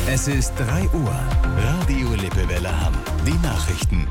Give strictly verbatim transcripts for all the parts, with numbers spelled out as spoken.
Es ist drei Uhr. Radio Lippewelle Hamm. Die Nachrichten.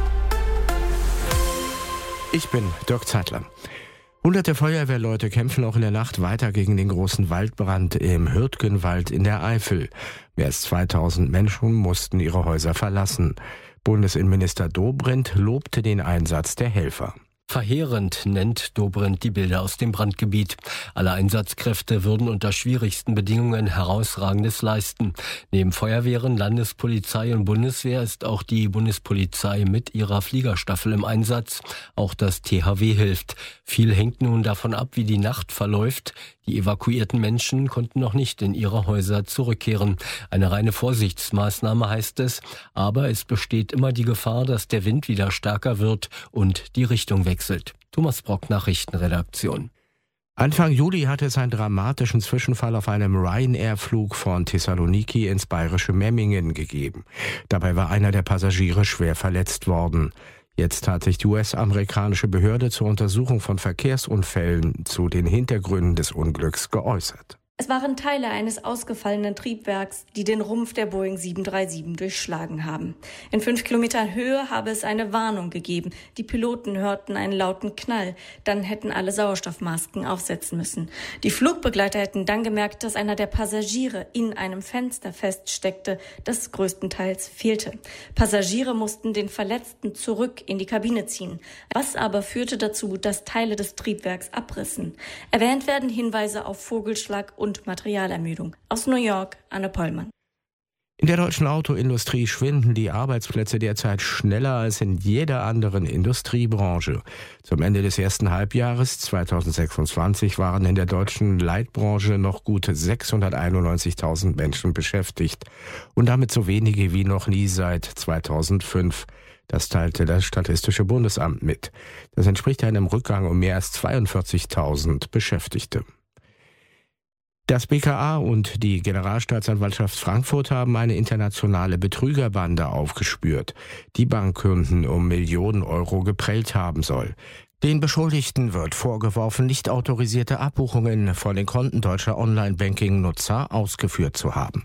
Ich bin Dirk Zeitler. Hunderte Feuerwehrleute kämpfen auch in der Nacht weiter gegen den großen Waldbrand im Hürtgenwald in der Eifel. Mehr als zweitausend Menschen mussten ihre Häuser verlassen. Bundesinnenminister Dobrindt lobte den Einsatz der Helfer. Verheerend nennt Dobrindt die Bilder aus dem Brandgebiet. Alle Einsatzkräfte würden unter schwierigsten Bedingungen Herausragendes leisten. Neben Feuerwehren, Landespolizei und Bundeswehr ist auch die Bundespolizei mit ihrer Fliegerstaffel im Einsatz. Auch das T H W hilft. Viel hängt nun davon ab, wie die Nacht verläuft. Die evakuierten Menschen konnten noch nicht in ihre Häuser zurückkehren. Eine reine Vorsichtsmaßnahme heißt es, aber es besteht immer die Gefahr, dass der Wind wieder stärker wird und die Richtung wechselt. Thomas Brock, Nachrichtenredaktion. Anfang Juli hatte es einen dramatischen Zwischenfall auf einem Ryanair-Flug von Thessaloniki ins bayerische Memmingen gegeben. Dabei war einer der Passagiere schwer verletzt worden. Jetzt hat sich die U S-amerikanische Behörde zur Untersuchung von Verkehrsunfällen zu den Hintergründen des Unglücks geäußert. Es waren Teile eines ausgefallenen Triebwerks, die den Rumpf der Boeing sieben drei sieben durchschlagen haben. In fünf Kilometern Höhe habe es eine Warnung gegeben. Die Piloten hörten einen lauten Knall. Dann hätten alle Sauerstoffmasken aufsetzen müssen. Die Flugbegleiter hätten dann gemerkt, dass einer der Passagiere in einem Fenster feststeckte, das größtenteils fehlte. Passagiere mussten den Verletzten zurück in die Kabine ziehen. Was aber führte dazu, dass Teile des Triebwerks abrissen. Erwähnt werden Hinweise auf Vogelschlag und und Materialermüdung. Aus New York, Anne Pollmann. In der deutschen Autoindustrie schwinden die Arbeitsplätze derzeit schneller als in jeder anderen Industriebranche. Zum Ende des ersten Halbjahres zweitausendsechsundzwanzig waren in der deutschen Leitbranche noch gute sechshunderteinundneunzigtausend Menschen beschäftigt und damit so wenige wie noch nie seit zweitausendfünf. Das teilte das Statistische Bundesamt mit. Das entspricht einem Rückgang um mehr als zweiundvierzigtausend Beschäftigte. Das B K A und die Generalstaatsanwaltschaft Frankfurt haben eine internationale Betrügerbande aufgespürt, die Bankkunden um Millionen Euro geprellt haben soll. Den Beschuldigten wird vorgeworfen, nicht autorisierte Abbuchungen von den Konten deutscher Online-Banking-Nutzer ausgeführt zu haben.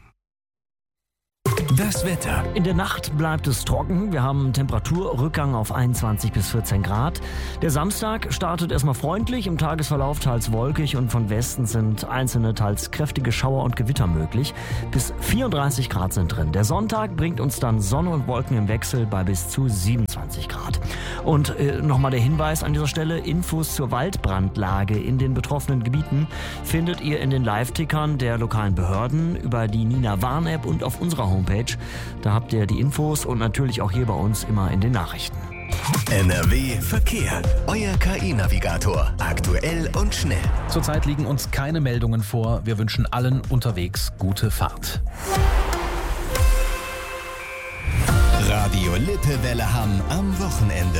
Das Wetter. In der Nacht bleibt es trocken. Wir haben Temperaturrückgang auf einundzwanzig bis vierzehn Grad. Der Samstag startet erstmal freundlich, im Tagesverlauf teils wolkig und von Westen sind einzelne teils kräftige Schauer und Gewitter möglich. Bis vierunddreißig Grad sind drin. Der Sonntag bringt uns dann Sonne und Wolken im Wechsel bei bis zu siebenundzwanzig Grad. Und äh, nochmal der Hinweis an dieser Stelle, Infos zur Waldbrandlage in den betroffenen Gebieten findet ihr in den Live-Tickern der lokalen Behörden über die Nina Warn-App und auf unserer Homepage. Da habt ihr die Infos und natürlich auch hier bei uns immer in den Nachrichten. N R W Verkehr. Euer K I-Navigator. Aktuell und schnell. Zurzeit liegen uns keine Meldungen vor. Wir wünschen allen unterwegs gute Fahrt. Radio Lippewelle Hamm am Wochenende.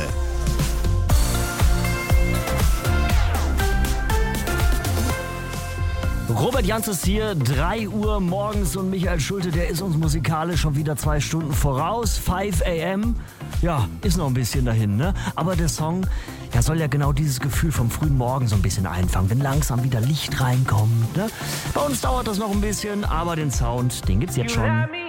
Robert Jans ist hier, drei Uhr morgens und Michael Schulte, der ist uns musikalisch schon wieder zwei Stunden voraus. fünf a m Ja, ist noch ein bisschen dahin, ne? Aber der Song, ja, soll ja genau dieses Gefühl vom frühen Morgen so ein bisschen einfangen, wenn langsam wieder Licht reinkommt, ne? Bei uns dauert das noch ein bisschen, aber den Sound, den gibt's jetzt schon.